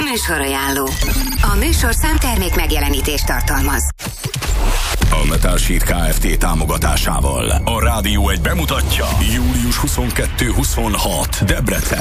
Műsorajánló. A műsorszám termék megjelenítést tartalmaz. A Metal Sheet Kft. Támogatásával a Rádió 1 bemutatja július 22-26 Debrecen.